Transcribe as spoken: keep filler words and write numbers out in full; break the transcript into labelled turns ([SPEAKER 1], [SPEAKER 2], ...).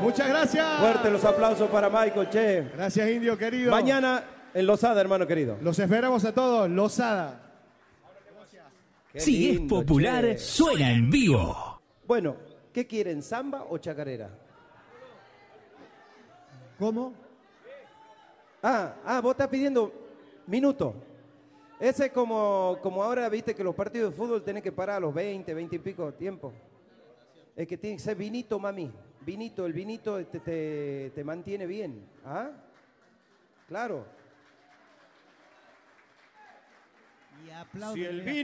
[SPEAKER 1] Muchas gracias.
[SPEAKER 2] Fuerte los aplausos para Michael, che.
[SPEAKER 1] Gracias, Indio querido.
[SPEAKER 2] Mañana en Losada, hermano querido.
[SPEAKER 1] Los esperamos a todos. Losada.
[SPEAKER 2] Qué
[SPEAKER 3] Si
[SPEAKER 2] lindo,
[SPEAKER 3] es popular,
[SPEAKER 2] che.
[SPEAKER 3] suena en vivo.
[SPEAKER 2] Bueno, ¿qué quieren, samba o chacarera?
[SPEAKER 1] ¿Cómo?
[SPEAKER 2] Ah, ah, vos estás pidiendo minuto. Ese es como, como ahora, viste, que los partidos de fútbol tienen que parar a los veinte, veinte y pico tiempo. Es que tiene que ser vinito, mami. Vinito, el vinito te, te, te mantiene bien. ¿Ah? Claro.
[SPEAKER 4] Y aplaudo.
[SPEAKER 1] Si el vino